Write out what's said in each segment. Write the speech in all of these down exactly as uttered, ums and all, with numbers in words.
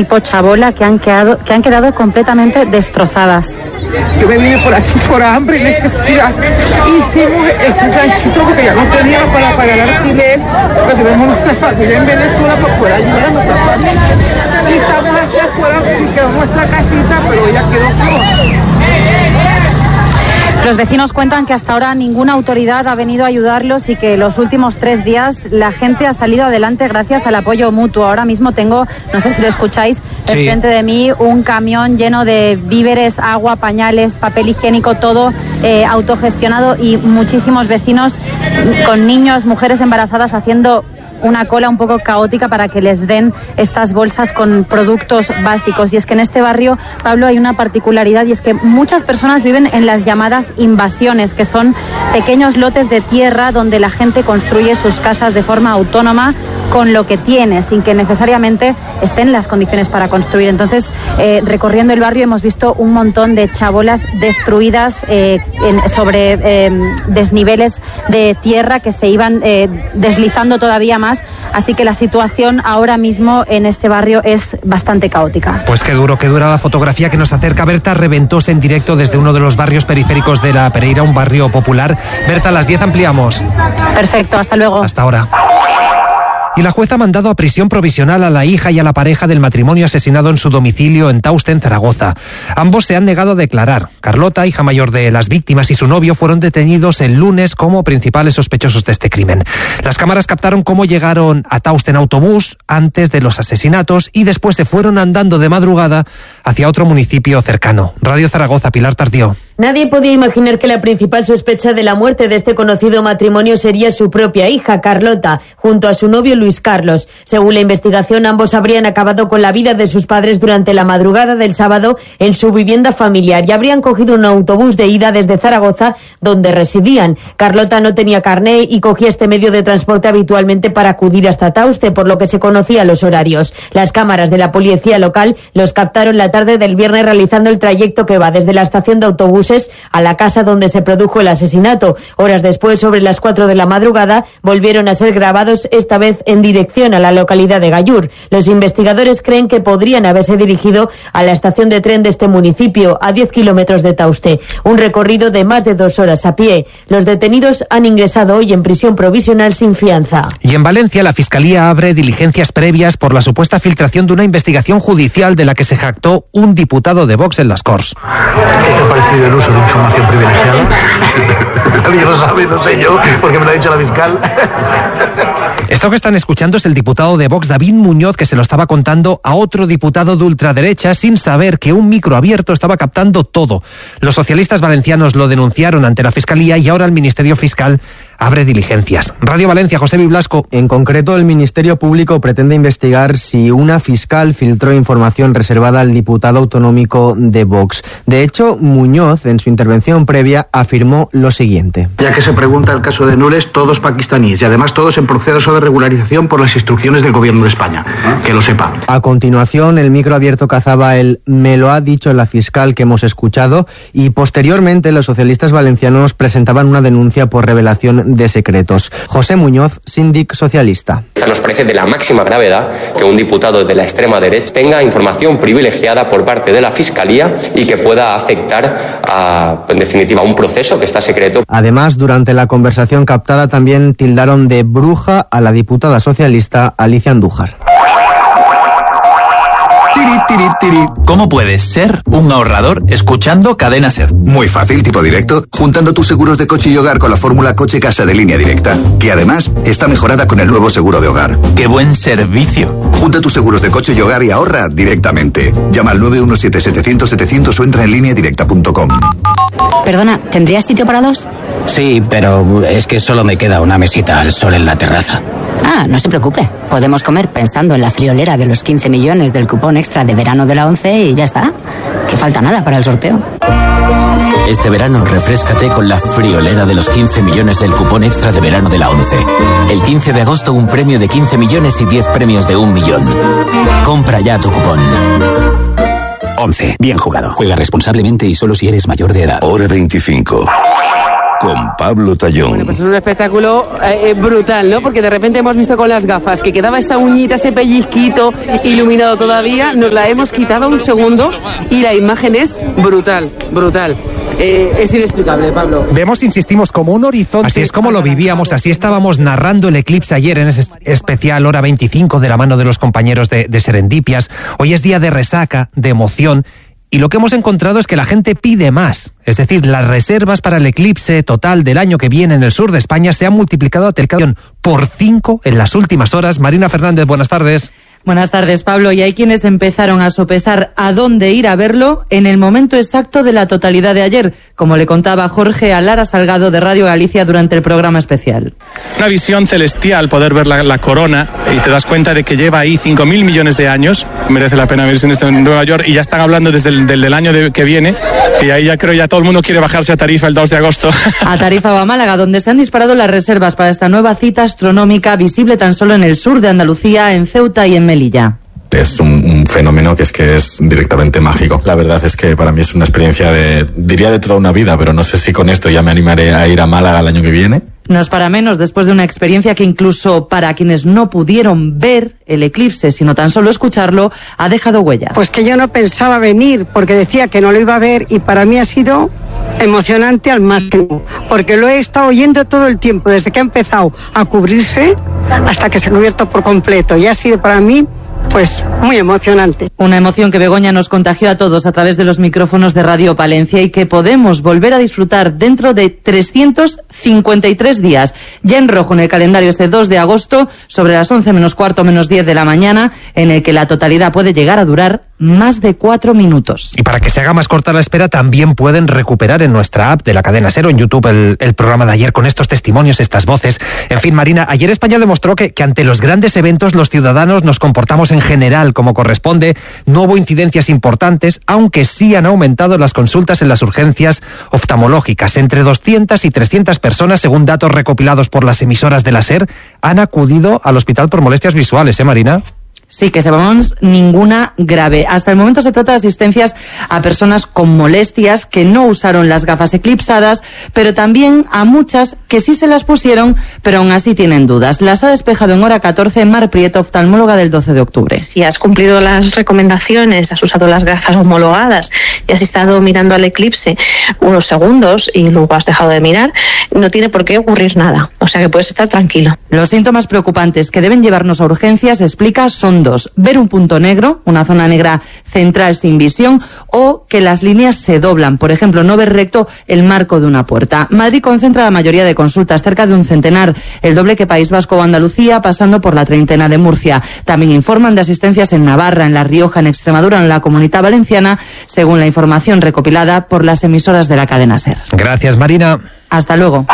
tipo chabola que han quedado, que han quedado completamente destrozadas. Yo me vine por aquí por hambre y necesidad. Hicimos ese ganchito porque ya no teníamos para pagar el alquiler, porque tenemos nuestra familia en Venezuela para poder ayudar a nuestra familia. Y estamos aquí afuera, sí quedó nuestra casita, pero ya quedó floja. Los vecinos cuentan que hasta ahora ninguna autoridad ha venido a ayudarlos y que los últimos tres días la gente ha salido adelante gracias al apoyo mutuo. Ahora mismo tengo, no sé si lo escucháis, sí, enfrente de mí un camión lleno de víveres, agua, pañales, papel higiénico, todo eh, autogestionado, y muchísimos vecinos con niños, mujeres embarazadas haciendo una cola un poco caótica para que les den estas bolsas con productos básicos. Y es que en este barrio, Pablo, hay una particularidad, y es que muchas personas viven en las llamadas invasiones, que son pequeños lotes de tierra donde la gente construye sus casas de forma autónoma con lo que tiene, sin que necesariamente estén las condiciones para construir. Entonces, eh, recorriendo el barrio hemos visto un montón de chabolas destruidas eh, en, sobre eh, desniveles de tierra que se iban eh, deslizando todavía más. Así que la situación ahora mismo en este barrio es bastante caótica. Pues qué duro, qué dura la fotografía que nos acerca Berta Reventós en directo desde uno de los barrios periféricos de La Pereira, un barrio popular. Berta, a las diez ampliamos. Perfecto, hasta luego. Hasta ahora. Y la jueza ha mandado a prisión provisional a la hija y a la pareja del matrimonio asesinado en su domicilio en Tauste, en Zaragoza. Ambos se han negado a declarar. Carlota, hija mayor de las víctimas, y su novio fueron detenidos el lunes como principales sospechosos de este crimen. Las cámaras captaron cómo llegaron a Tauste en autobús antes de los asesinatos y después se fueron andando de madrugada hacia otro municipio cercano. Radio Zaragoza, Pilar Tardío. Nadie podía imaginar que la principal sospecha de la muerte de este conocido matrimonio sería su propia hija, Carlota, junto a su novio Luis Carlos. Según la investigación, ambos habrían acabado con la vida de sus padres durante la madrugada del sábado en su vivienda familiar y habrían cogido un autobús de ida desde Zaragoza, donde residían. Carlota no tenía carné y cogía este medio de transporte habitualmente para acudir hasta Tauste, por lo que se conocían los horarios. Las cámaras de la policía local los captaron la tarde del viernes realizando el trayecto que va desde la estación de autobuses a la casa donde se produjo el asesinato. Horas después, sobre las cuatro de la madrugada, volvieron a ser grabados, esta vez en dirección a la localidad de Gallur. Los investigadores creen que podrían haberse dirigido a la estación de tren de este municipio, a diez kilómetros de Tauste. Un recorrido de más de dos horas a pie. Los detenidos han ingresado hoy en prisión provisional sin fianza. Y en Valencia, la Fiscalía abre diligencias previas por la supuesta filtración de una investigación judicial de la que se jactó un diputado de Vox en las Corts. ¿Qué te ha parecido el uso de información privilegiada? Nadie lo sabe, no sé yo, porque me lo ha dicho la fiscal. Esto que están escuchando es el diputado de Vox, David Muñoz, que se lo estaba contando a otro diputado de ultraderecha sin saber que un micro abierto estaba captando todo. Los socialistas valencianos lo denunciaron ante la Fiscalía y ahora el Ministerio Fiscal abre diligencias. Radio Valencia, José Biblasco. En concreto, el Ministerio Público pretende investigar si una fiscal filtró información reservada al diputado autonómico de Vox. De hecho, Muñoz, en su intervención previa, afirmó lo siguiente. Ya que se pregunta el caso de Nules, todos pakistaníes y además todos en proceso de regularización por las instrucciones del Gobierno de España. Que lo sepa. A continuación, el micro abierto cazaba el "me lo ha dicho la fiscal" que hemos escuchado, y posteriormente los socialistas valencianos presentaban una denuncia por revelación de secretos. José Muñoz, síndic socialista. Nos parece de la máxima gravedad que un diputado de la extrema derecha tenga información privilegiada por parte de la Fiscalía y que pueda afectar a, en definitiva, un proceso que está secreto. Además, durante la conversación captada también tildaron de bruja a la diputada socialista Alicia Andújar. Tiri, tiri, tiri. ¿Cómo puedes ser un ahorrador escuchando Cadena Ser? Muy fácil, tipo directo, juntando tus seguros de coche y hogar con la fórmula Coche-Casa de Línea Directa, que además está mejorada con el nuevo seguro de hogar. ¡Qué buen servicio! Junta tus seguros de coche y hogar y ahorra directamente. Llama al nueve uno siete, setecientos, setecientos o entra en línea directa punto com. Perdona, ¿tendrías sitio para dos? Sí, pero es que solo me queda una mesita al sol en la terraza. Ah, no se preocupe. Podemos comer pensando en la friolera de los quince millones del cupón extra de verano de la once y ya está. Que falta nada para el sorteo. Este verano refréscate con la friolera de los quince millones del cupón extra de verano de la once. El quince de agosto un premio de quince millones y diez premios de un millón. Compra ya tu cupón. once. Bien jugado. Juega responsablemente y solo si eres mayor de edad. Hora veinticinco. con Pablo Tallón. Bueno, pues es un espectáculo eh, brutal, ¿no? Porque de repente hemos visto con las gafas que quedaba esa uñita, ese pellizquito iluminado todavía, nos la hemos quitado un segundo y la imagen es brutal, brutal. Eh, es inexplicable, Pablo. Vemos, insistimos, como un horizonte. Así es como lo vivíamos, así estábamos narrando el eclipse ayer en ese especial Hora veinticinco de la mano de los compañeros de, de Serendipias. Hoy es día de resaca, de emoción. Y lo que hemos encontrado es que la gente pide más. Es decir, las reservas para el eclipse total del año que viene en el sur de España se han multiplicado a televisión por cinco en las últimas horas. Marina Fernández, buenas tardes. Buenas tardes, Pablo. Y hay quienes empezaron a sopesar a dónde ir a verlo en el momento exacto de la totalidad de ayer, como le contaba Jorge a Lara Salgado de Radio Galicia durante el programa especial. Una visión celestial, poder ver la, la corona, y te das cuenta de que lleva ahí cinco mil millones de años. Merece la pena verse en, esto en Nueva York, y ya están hablando desde el del, del año de, que viene, y ahí ya creo ya todo el mundo quiere bajarse a Tarifa el dos de agosto. A Tarifa o a Málaga, donde se han disparado las reservas para esta nueva cita astronómica visible tan solo en el sur de Andalucía, en Ceuta y en Melilla. Es un, un fenómeno que es que es directamente mágico. La verdad es que para mí es una experiencia de, diría de toda una vida, pero no sé si con esto ya me animaré a ir a Málaga el año que viene. No es para menos, después de una experiencia que incluso para quienes no pudieron ver el eclipse, sino tan solo escucharlo, ha dejado huella. Pues que yo no pensaba venir, porque decía que no lo iba a ver, y para mí ha sido emocionante al máximo, porque lo he estado oyendo todo el tiempo, desde que ha empezado a cubrirse hasta que se ha cubierto por completo, y ha sido para mí pues muy emocionante. Una emoción que Begoña nos contagió a todos a través de los micrófonos de Radio Palencia y que podemos volver a disfrutar dentro de trescientos cincuenta y tres días. Ya en rojo en el calendario ese dos de agosto, sobre las once menos cuarto menos diez de la mañana, en el que la totalidad puede llegar a durar más de cuatro minutos. Y para que se haga más corta la espera, también pueden recuperar en nuestra app de la cadena SER o en YouTube el, el programa de ayer con estos testimonios, estas voces. En fin, Marina, ayer España demostró que, que ante los grandes eventos los ciudadanos nos comportamos en general como corresponde. No hubo incidencias importantes, aunque sí han aumentado las consultas en las urgencias oftalmológicas. Entre doscientas y trescientas personas, según datos recopilados por las emisoras de la SER, han acudido al hospital por molestias visuales, ¿eh, Marina? Sí, que sepamos ninguna grave. Hasta el momento se trata de asistencias a personas con molestias que no usaron las gafas eclipsadas, pero también a muchas que sí se las pusieron, pero aún así tienen dudas. Las ha despejado en Hora catorce Mar Prieto, oftalmóloga del doce de octubre. Si has cumplido las recomendaciones, has usado las gafas homologadas y has estado mirando al eclipse unos segundos y luego has dejado de mirar, no tiene por qué ocurrir nada. O sea que puedes estar tranquilo. Los síntomas preocupantes que deben llevarnos a urgencias, explica, son dos: ver un punto negro, una zona negra central sin visión, o que las líneas se doblan, por ejemplo, no ver recto el marco de una puerta. Madrid concentra la mayoría de consultas, cerca de un centenar, el doble que País Vasco o Andalucía, pasando por la treintena de Murcia. También informan de asistencias en Navarra, en La Rioja, en Extremadura, en la Comunidad Valenciana, según la información recopilada por las emisoras de la cadena SER. Gracias, Marina. Hasta luego.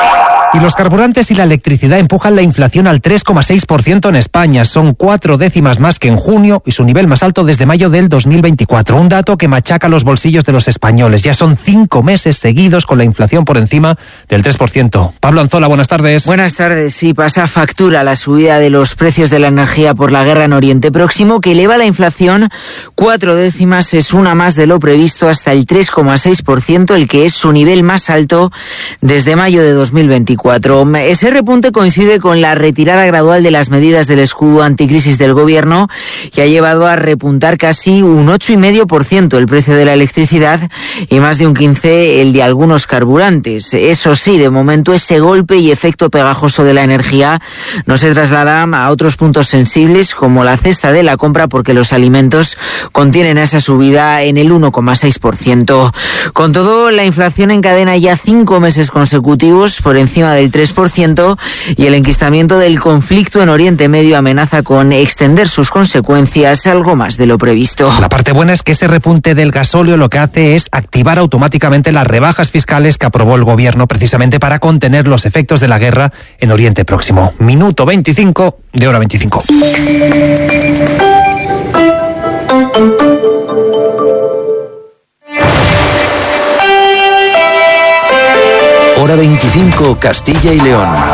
Y los carburantes y la electricidad empujan la inflación al tres coma seis por ciento en España. Son cuatro décimas más que en junio y su nivel más alto desde mayo del dos mil veinticuatro. Un dato que machaca los bolsillos de los españoles. Ya son cinco meses seguidos con la inflación por encima del tres por ciento. Pablo Anzola, buenas tardes. Buenas tardes. Sí, pasa factura la subida de los precios de la energía por la guerra en Oriente Próximo, que eleva la inflación cuatro décimas. Es una más de lo previsto, hasta el tres coma seis por ciento, el que es su nivel más alto desde mayo de dos mil veinticuatro. Ese repunte coincide con la retirada gradual de las medidas del escudo anticrisis del gobierno, que ha llevado a repuntar casi un ocho coma cinco por ciento el precio de la electricidad y más de un quince por ciento el de algunos carburantes. Eso sí, de momento ese golpe y efecto pegajoso de la energía no se traslada a otros puntos sensibles como la cesta de la compra, porque los alimentos contienen esa subida en el uno coma seis por ciento. Con todo, la inflación encadena ya cinco meses consecutivos por encima del tres por ciento y el enquistamiento del conflicto en Oriente Medio amenaza con extender sus consecuencias algo más de lo previsto. La parte buena es que ese repunte del gasóleo lo que hace es activar automáticamente las rebajas fiscales que aprobó el gobierno precisamente para contener los efectos de la guerra en Oriente Próximo. Minuto veinticinco de Hora veinticinco. Hora veinticinco, Castilla y León.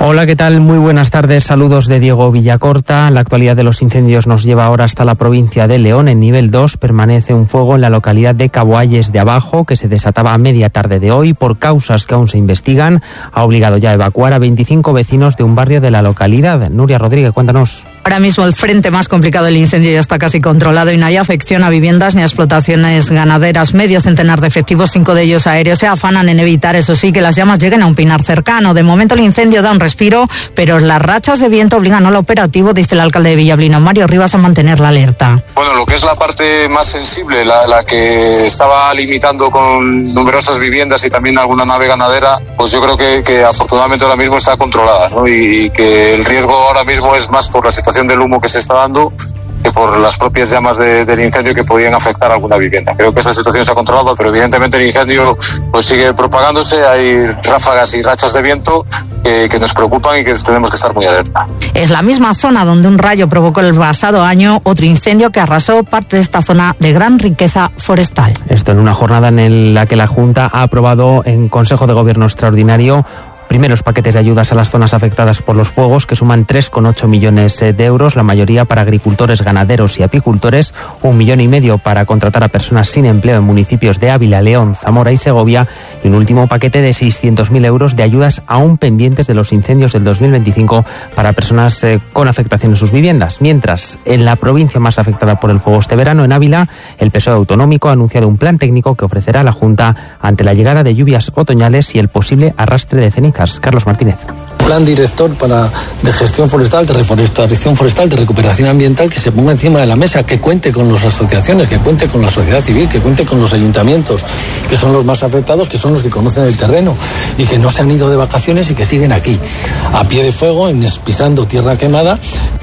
Hola, ¿qué tal? Muy buenas tardes. Saludos de Diego Villacorta. La actualidad de los incendios nos lleva ahora hasta la provincia de León. En nivel dos permanece un fuego en la localidad de Caboalles de Abajo, que se desataba a media tarde de hoy por causas que aún se investigan. Ha obligado ya a evacuar a veinticinco vecinos de un barrio de la localidad. Nuria Rodríguez, cuéntanos. Ahora mismo el frente más complicado del incendio ya está casi controlado y no hay afección a viviendas ni a explotaciones ganaderas. Medio centenar de efectivos, cinco de ellos aéreos, se afanan en evitar, eso sí, que las llamas lleguen a un pinar cercano. De momento el incendio da un respiro, pero las rachas de viento obligan al operativo, dice el alcalde de Villablino, Mario Rivas, a mantener la alerta. Bueno, lo que es la parte más sensible, la, la que estaba limitando con numerosas viviendas y también alguna nave ganadera, pues yo creo que, que afortunadamente ahora mismo está controlada, ¿no? Y, y que el riesgo ahora mismo es más por la situación del humo que se está dando que por las propias llamas de, del incendio que podían afectar a alguna vivienda. Creo que esa situación se ha controlado, pero evidentemente el incendio pues sigue propagándose, hay ráfagas y rachas de viento que, que nos preocupan y que tenemos que estar muy alerta. Es la misma zona donde un rayo provocó el pasado año otro incendio que arrasó parte de esta zona de gran riqueza forestal. Esto en una jornada en la que la Junta ha aprobado en Consejo de Gobierno Extraordinario primeros paquetes de ayudas a las zonas afectadas por los fuegos, que suman tres coma ocho millones de euros, la mayoría para agricultores, ganaderos y apicultores, un millón y medio para contratar a personas sin empleo en municipios de Ávila, León, Zamora y Segovia, y un último paquete de seiscientos mil euros de ayudas aún pendientes de los incendios del dos mil veinticinco para personas eh, con afectación en sus viviendas. Mientras, en la provincia más afectada por el fuego este verano, en Ávila, el P S O E autonómico ha anunciado un plan técnico que ofrecerá a la Junta ante la llegada de lluvias otoñales y el posible arrastre de cenizas. Carlos Martínez. Plan director para, de gestión forestal, de reforestación forestal, de recuperación ambiental, que se ponga encima de la mesa, que cuente con las asociaciones, que cuente con la sociedad civil, que cuente con los ayuntamientos, que son los más afectados, que son los que conocen el terreno y que no se han ido de vacaciones y que siguen aquí, a pie de fuego, en, pisando tierra quemada.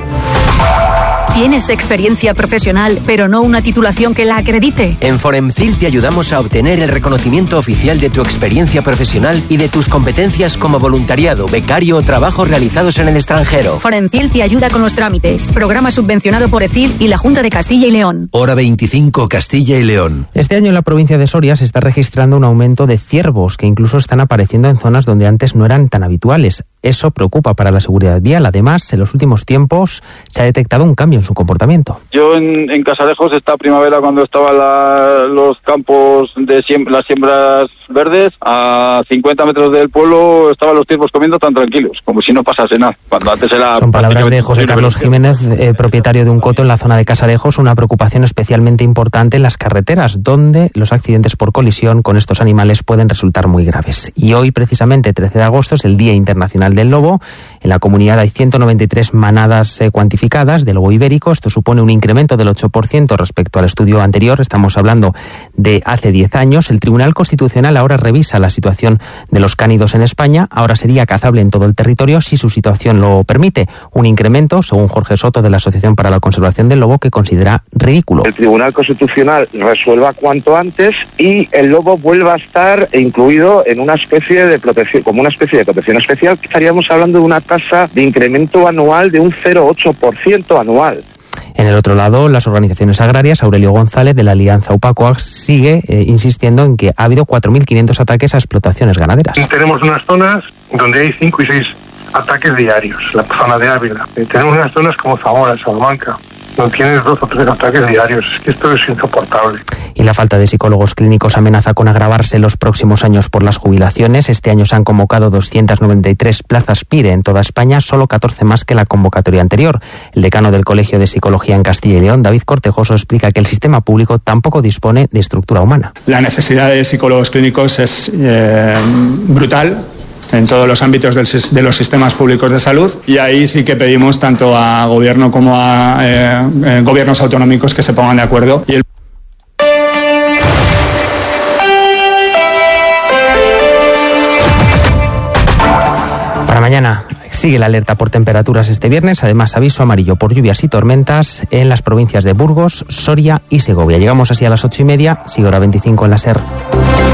¿Tienes experiencia profesional, pero no una titulación que la acredite? En Foremcil te ayudamos a obtener el reconocimiento oficial de tu experiencia profesional y de tus competencias como voluntariado, becario o trabajos realizados en el extranjero. Foremcil te ayuda con los trámites. Programa subvencionado por ECIL y la Junta de Castilla y León. Hora veinticinco, Castilla y León. Este año en la provincia de Soria se está registrando un aumento de ciervos que incluso están apareciendo en zonas donde antes no eran tan habituales. Eso preocupa para la seguridad vial. Además, en los últimos tiempos se ha detectado un cambio en su comportamiento. Yo en, en Casadejos esta primavera, cuando estaban la, los campos de siem, las siembras verdes, a cincuenta metros del pueblo estaban los ciervos comiendo tan tranquilos, como si no pasase nada. Cuando antes era. Son palabras de José Carlos Jiménez, eh, propietario de un coto en la zona de Casadejos, una preocupación especialmente importante en las carreteras, donde los accidentes por colisión con estos animales pueden resultar muy graves. Y hoy, precisamente, trece de agosto, es el Día Internacional del Lobo. En la comunidad hay ciento noventa y tres manadas eh, cuantificadas de lobo ibérico. Esto supone un incremento del ocho por ciento respecto al estudio anterior. Estamos hablando de hace diez años. El Tribunal Constitucional ahora revisa la situación de los cánidos en España. Ahora sería cazable en todo el territorio si su situación lo permite. Un incremento, según Jorge Soto, de la Asociación para la Conservación del Lobo, que considera ridículo. El Tribunal Constitucional resuelva cuanto antes y el lobo vuelva a estar incluido en una especie de protección, como una especie de protección especial. Estaríamos hablando de una tasa de incremento anual de un cero coma ocho por ciento anual. En el otro lado, las organizaciones agrarias, Aurelio González de la Alianza UPACOAG sigue eh, insistiendo en que ha habido cuatro mil quinientos ataques a explotaciones ganaderas. Tenemos unas zonas donde hay cinco y seis ataques diarios, la zona de Ávila. Eh, tenemos unas zonas como Zamora, Salamanca, no tienes dos o tres ataques diarios. Es que esto es insoportable. Y la falta de psicólogos clínicos amenaza con agravarse en los próximos años por las jubilaciones. Este año se han convocado doscientas noventa y tres plazas P I R E en toda España, solo catorce más que la convocatoria anterior. El decano del Colegio de Psicología en Castilla y León, David Cortejoso, explica que el sistema público tampoco dispone de estructura humana. La necesidad de psicólogos clínicos es eh, brutal en todos los ámbitos del, de los sistemas públicos de salud, y ahí sí que pedimos tanto a gobierno como a eh, eh, gobiernos autonómicos que se pongan de acuerdo. Y el Para mañana sigue la alerta por temperaturas este viernes, además aviso amarillo por lluvias y tormentas en las provincias de Burgos, Soria y Segovia. Llegamos así a las ocho y media, sigue hora veinticinco en la SER.